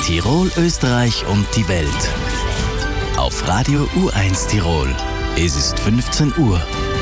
Tirol, Österreich und die Welt. Auf Radio U1 Tirol. Es ist 15 Uhr.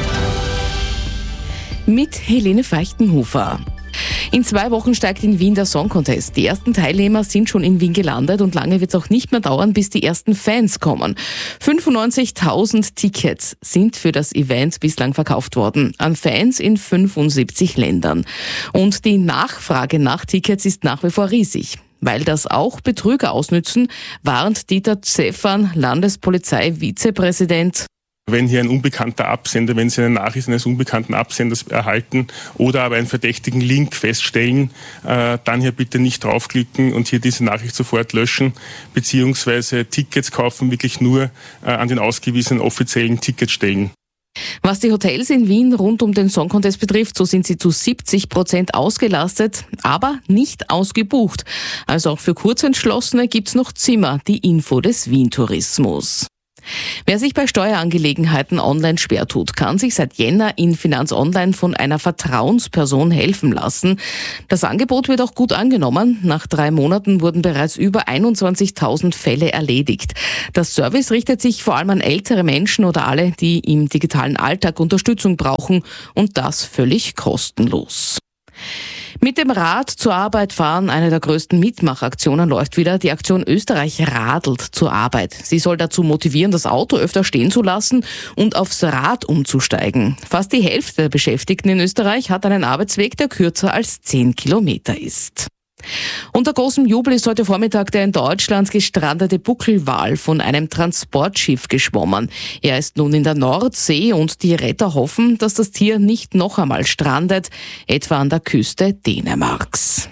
Mit Helene Feichtenhofer. In 2 Wochen steigt in Wien der Song Contest. Die ersten Teilnehmer sind schon in Wien gelandet und lange wird es auch nicht mehr dauern, bis die ersten Fans kommen. 95.000 Tickets sind für das Event bislang verkauft worden, an Fans in 75 Ländern. Und die Nachfrage nach Tickets ist nach wie vor riesig. Weil das auch Betrüger ausnützen, warnt Dieter Zeffan, Landespolizei-Vizepräsident. Wenn hier ein unbekannter Absender, wenn Sie eine Nachricht eines unbekannten Absenders erhalten oder aber einen verdächtigen Link feststellen, dann hier bitte nicht draufklicken und hier diese Nachricht sofort löschen, beziehungsweise Tickets kaufen wirklich nur an den ausgewiesenen offiziellen Ticketstellen. Was die Hotels in Wien rund um den Song Contest betrifft, so sind sie zu 70% ausgelastet, aber nicht ausgebucht. Also auch für Kurzentschlossene gibt's noch Zimmer, die Info des Wien Tourismus. Wer sich bei Steuerangelegenheiten online schwer tut, kann sich seit Jänner in Finanz Online von einer Vertrauensperson helfen lassen. Das Angebot wird auch gut angenommen. Nach 3 Monaten wurden bereits über 21.000 Fälle erledigt. Das Service richtet sich vor allem an ältere Menschen oder alle, die im digitalen Alltag Unterstützung brauchen, und das völlig kostenlos. Mit dem Rad zur Arbeit fahren, eine der größten Mitmachaktionen, läuft wieder. Die Aktion Österreich radelt zur Arbeit. Sie soll dazu motivieren, das Auto öfter stehen zu lassen und aufs Rad umzusteigen. Fast die Hälfte der Beschäftigten in Österreich hat einen Arbeitsweg, der kürzer als 10 Kilometer ist. Unter großem Jubel ist heute Vormittag der in Deutschland gestrandete Buckelwal von einem Transportschiff geschwommen. Er ist nun in der Nordsee und die Retter hoffen, dass das Tier nicht noch einmal strandet, etwa an der Küste Dänemarks.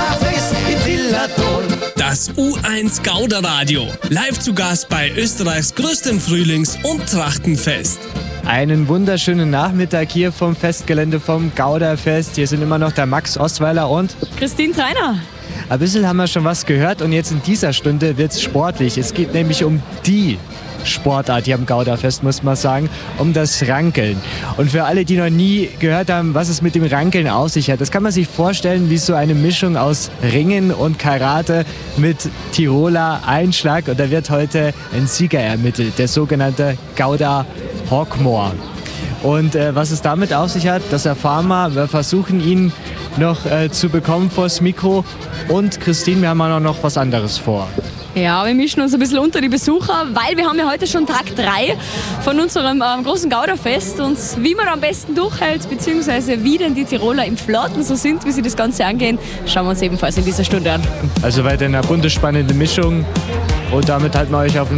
Das U1 Gauderradio. Live zu Gast bei Österreichs größtem Frühlings- und Trachtenfest. Einen wunderschönen Nachmittag hier vom Festgelände vom Gauderfest. Hier sind immer noch der Max Ostweiler und Christine Treiner. Ein bisschen haben wir schon was gehört und jetzt in dieser Stunde wird es sportlich. Es geht nämlich um die Sportart hier am Gauderfest, muss man sagen, um das Rankeln. Und für alle, die noch nie gehört haben, was es mit dem Rankeln auf sich hat, das kann man sich vorstellen wie so eine Mischung aus Ringen und Karate mit Tiroler Einschlag. Und da wird heute ein Sieger ermittelt, der sogenannte Gauder Hawkmoor. Und was es damit auf sich hat, das erfahren wir. Wir versuchen ihn noch zu bekommen vors Mikro. Und Christine, wir haben auch noch was anderes vor. Ja, wir mischen uns ein bisschen unter die Besucher, weil wir haben ja heute schon Tag 3 von unserem großen Gauderfest. Und wie man am besten durchhält, beziehungsweise wie denn die Tiroler im Flirten so sind, wie sie das Ganze angehen, schauen wir uns ebenfalls in dieser Stunde an. Also weiter eine bunte, spannende Mischung. Und damit halten wir euch auf dem